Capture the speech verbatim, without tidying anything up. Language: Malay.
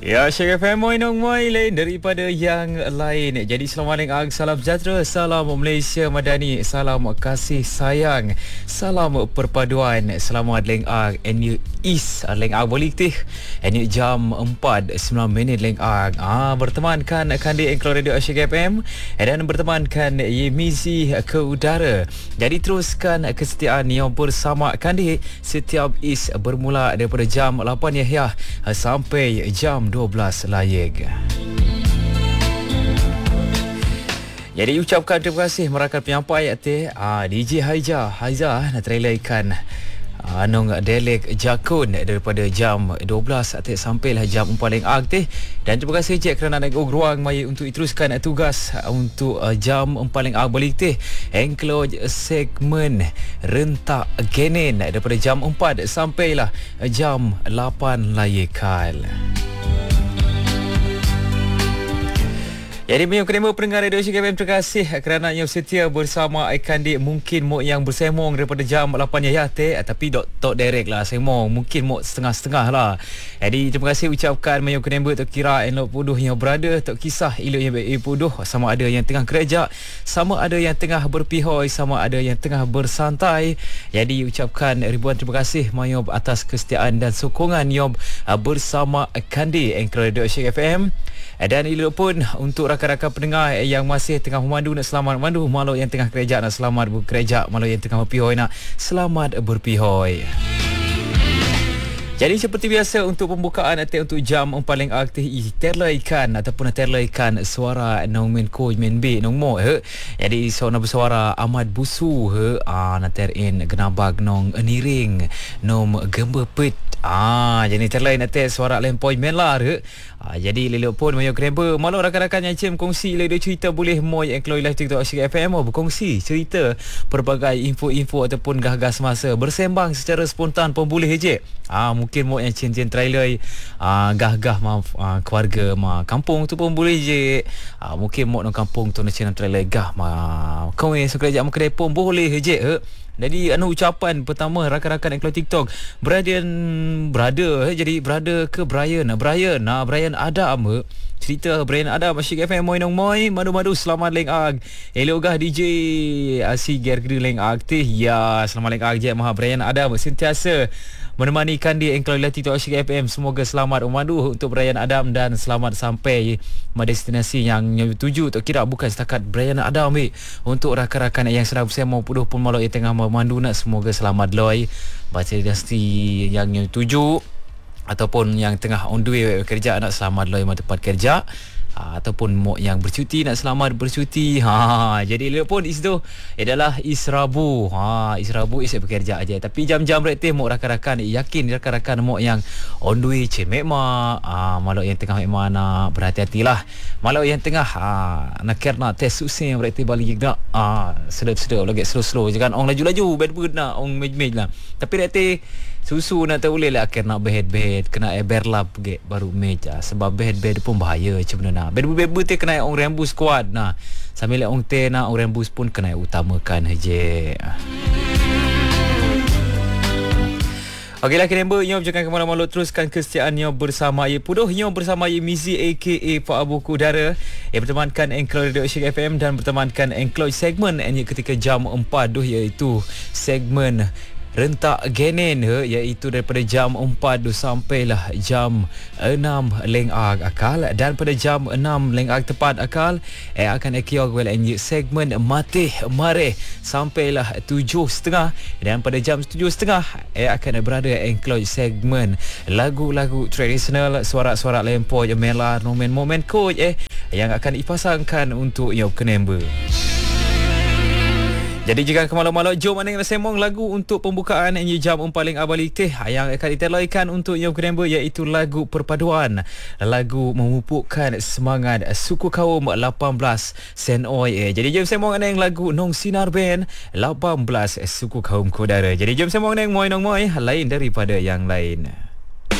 Ya, Syek F M moi nong moi lain daripada yang lain. Jadi Assalamualaikum, salam sejahtera, salam Malaysia Madani, salam kasih sayang, salam perpaduan, selamat leng ag enu is leng ag politik enu jam empat sembilan minit leng ag. Ah bertemankan kandi Engkau Radio Syek F M dan bertemankan Yemizi ke udara. Jadi teruskan kesetiaan yang bersama kandi setiap is bermula daripada jam lapan Yahya sampai jam dua belas layeg. Jadi ucapkan terima kasih merakan penyampai ate ah, D J Haiza Haiza nak trailer ikan anong delek jakun daripada jam dua belas ate sampailah jam empat leng ag teh. Dan terima kasih cik kerana nak ruang mai untuk teruskan tugas untuk uh, jam empat leng ag balik teh enclose segmen rentak genen daripada jam empat sampailah jam lapan layekal. Jadi menyok kedema pendengar Radio Syek F M, terima kasih kerana yang setia bersama Kandi. Mungkin mok yang bersemong daripada jam lapan ya teh, tapi dok tok direct lah semong, mungkin mok setengah-setengah lah. Jadi terima kasih ucapkan menyok kedema tok kira elok puduh yang berada, tok kisah elok yang puduh, sama ada yang tengah kerja, sama ada yang tengah berpihoi, sama ada yang tengah bersantai. Jadi ucapkan ribuan terima kasih menyok atas kesetiaan dan sokongan yob bersama Kandi Engkau Radio Syek F M. Dan ini pun untuk rakan-rakan pendengar yang masih tengah memandu nak selamat memandu, malu yang tengah kerja nak selamat bekerja, malu yang tengah berpihoi nak selamat berpihoi. Jadi seperti biasa untuk pembukaan nanti untuk jam empat leng ag teh terlaikan ataupun terlaikan suara nong men ko men b nong mo he. Jadi suara bersuara Ahmad Busu he ah naterin genabag nong eniring nom gembe pet. Ah jadi terlain nanti suara lempoi menlar he. Ah, jadi lelok pun mayo krember malu rakan-rakan yang cem kongsi le cerita boleh moi Engkau live TikTok Syek F M oh, berkongsi cerita pelbagai info-info ataupun gah-gah semasa bersembang secara spontan pun boleh je. Ah mungkin mau yang cen-cen trailer ah gah-gah ma ah, keluarga ma kampung tu pun boleh je. Ah mungkin mau nang kampung tu nak cen trailer gah ma kau yang sekerja ma kedai pun boleh je. Eh. Jadi anu ucapan pertama rakan-rakan Engkau TikTok Brian brother eh, jadi brother ke Brian Brian nah Brian Adam eh. Cerita Brian Adam Syek F M moi nong moi madu-madu selamat leng ag elok gah D J Asi ger gede leng ag teh ya selamat leng ag je maha Brian Adam sentiasa menemani Kandi Engkau live TikTok Syek F M. Semoga selamat memandu untuk Brian Adam dan selamat sampai ke destinasi yang tuju. Tak kira bukan setakat Brian Adam eh. Untuk rakan-rakan yang sedang bersama puduh pun malu yang tengah memandu nak semoga selamat loy baca destinasi yang tuju ataupun yang tengah on the way kerja nak selamat loy tempat kerja. Ha, ataupun mok yang bercuti nak selamat bercuti. Ha jadi lek pun is tu adalah is Rabu. Ha is Rabu is bekerja aja. Tapi jam-jam rekte mok rakan-rakan yakin rakan-rakan mok yang on the way cemek ma. Ah malu yang tengah mek mana berhati-hatilah. Malu yang tengah ah nak kerna test susin rekte balik dak. Ah sedap-sedap lagi slow-slow jangan ong laju-laju bad-bad nak ong mej-mej lah. Tapi rekte susu nak tak boleh lah akhir nak behed-behed kena berlap ge baru mej ah. Sebab behed-behed pun bahaya sebenarnya. Bebu-bebu teh kena orang rembus kuat. Nah, sambil orang teh nak orang rembus pun kena utamakan je. Okeylah kerember nyo jangan ke mana-mana teruskan kesetiaan nyo bersama ye puduh nyo bersama ye Mizi aka Pak Abu Kudara yang bertemankan Engkau Radio Syek F M dan bertemankan Engkau segmen ini ketika jam empat duh iaitu segmen rentak genen he, iaitu daripada jam empat tu sampailah jam enam leng ag akal dan pada jam enam leng ag tepat akal eh akan ekiog well enje segmen matih mareh sampailah tujuh setengah dan pada jam tujuh setengah eh akan berada Engkau segmen lagu-lagu tradisional suara-suara lempoi melar momen-momen coach eh yang akan dipasangkan untuk yo kenember. Jadi jangan ke malu-malu, jom mana yang semong lagu untuk pembukaan ini jam empat leng abalik teh yang akan diterlaikan untuk yang kedua iaitu lagu perpaduan, lagu memupukkan semangat suku kaum lapan belas Sen Oi. Jadi jom semong ana yang lagu Nong Sinar Band lapan belas suku kaum Kodara. Jadi jom semong ana yang moi nong moi lain daripada yang lain.